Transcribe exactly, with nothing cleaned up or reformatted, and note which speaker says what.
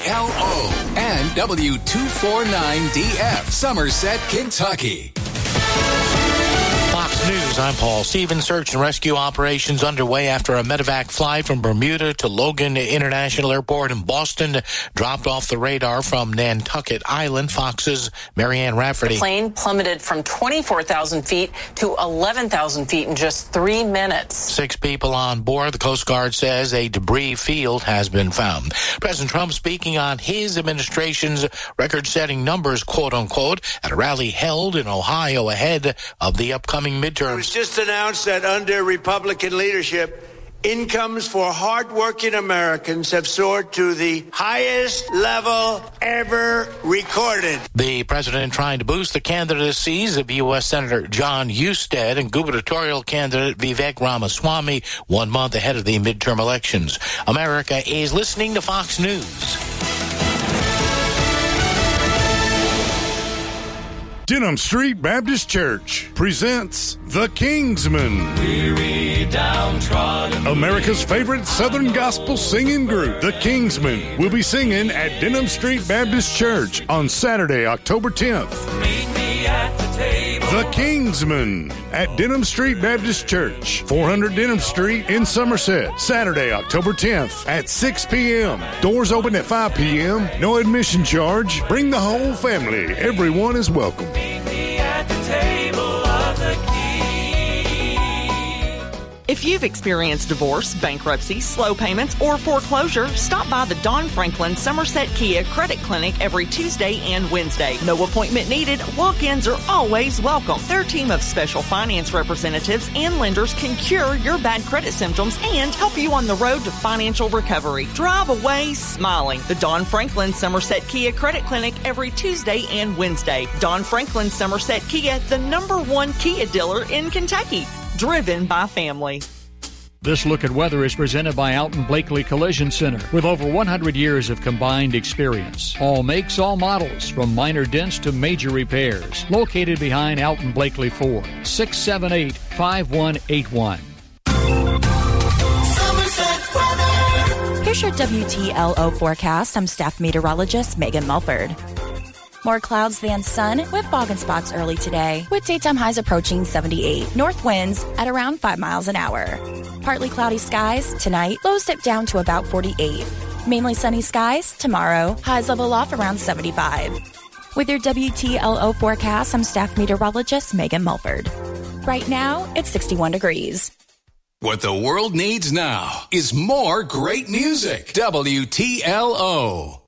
Speaker 1: L O and W two forty-nine D F, Somerset, Kentucky.
Speaker 2: Fox News, I'm Paul Stevens. Search and rescue operations underway after a medevac flight from Bermuda to Logan International Airport in Boston dropped off the radar from Nantucket Island. Fox's Marianne Rafferty.
Speaker 3: The plane plummeted from twenty-four thousand feet to eleven thousand feet in just three minutes.
Speaker 2: Six people on board. The Coast Guard says a debris field has been found. President Trump speaking on his administration's record-setting numbers, quote-unquote, at a rally held in Ohio ahead of the upcoming midterms.
Speaker 4: It was just announced that under Republican leadership, incomes for hardworking Americans have soared to the highest level ever recorded.
Speaker 2: The president trying to boost the candidacies of U S Senator John Husted and gubernatorial candidate Vivek Ramaswamy one month ahead of the midterm elections. America is listening to Fox News.
Speaker 5: Denham Street Baptist Church presents The Kingsmen.
Speaker 6: Weary, downtrodden,
Speaker 5: America's favorite Southern gospel singing group, The Kingsmen, will be singing at Denham Street Baptist Church on Saturday, October tenth.
Speaker 6: meet me at the table.
Speaker 5: The Kingsmen at Denham Street Baptist Church, four hundred Denham Street in Somerset, Saturday, October tenth at six p.m. Doors open at five p.m. No admission charge. Bring the whole family. Everyone is welcome.
Speaker 6: Meet me at the table of the King.
Speaker 7: If you've experienced divorce, bankruptcy, slow payments, or foreclosure, stop by the Don Franklin Somerset Kia Credit Clinic every Tuesday and Wednesday. No appointment needed. Walk-ins are always welcome. Their team of special finance representatives and lenders can cure your bad credit symptoms and help you on the road to financial recovery. Drive away smiling. The Don Franklin Somerset Kia Credit Clinic every Tuesday and Wednesday. Don Franklin Somerset Kia, the number one Kia dealer in Kentucky. Driven by family.
Speaker 8: This look at weather is presented by Alton Blakely Collision Center with over one hundred years of combined experience. All makes, all models, from minor dents to major repairs. Located behind Alton Blakely Ford. six seven eight, five one eight one.
Speaker 9: Here's your W T L O forecast. I'm staff meteorologist Megan Mulford. More clouds than sun with fog and spots early today, with daytime highs approaching seventy-eight. North winds at around five miles an hour. Partly cloudy skies tonight, lows dip down to about forty-eight. Mainly sunny skies tomorrow, highs level off around seventy-five. With your W T L O forecast, I'm staff meteorologist Megan Mulford. Right now, it's sixty-one degrees.
Speaker 1: What the world needs now is more great music. W T L O.